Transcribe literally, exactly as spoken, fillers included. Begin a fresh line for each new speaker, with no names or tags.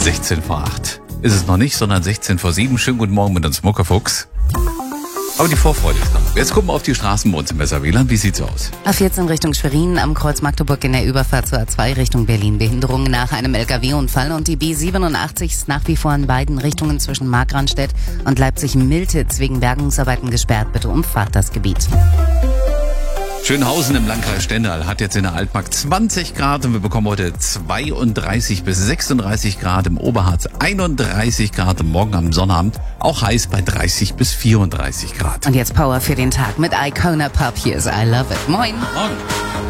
sechzehn vor acht. Ist es noch nicht, sondern sechzehn vor sieben. Schönen guten Morgen mit uns Muckerfuchs. Aber die Vorfreude ist noch. Jetzt gucken wir auf die Straßen bei uns im Messerwieland. Wie sieht's aus?
A vierzehn Richtung Schwerin, am Kreuz Magdeburg in der Überfahrt zur A zwei Richtung Berlin. Behinderung nach einem L K W-Unfall und die B siebenundachtzig ist nach wie vor in beiden Richtungen zwischen Markranstädt und Leipzig-Miltitz wegen Bergungsarbeiten gesperrt. Bitte umfahrt das Gebiet.
Schönhausen im Landkreis Stendal hat jetzt in der Altmark zwanzig Grad und wir bekommen heute zweiunddreißig bis sechsunddreißig Grad, im Oberharz einunddreißig Grad und morgen am Sonnabend auch heiß bei dreißig bis vierunddreißig Grad.
Und jetzt Power für den Tag mit Icona Pub. Hier ist I Love It. Moin.
Morgen.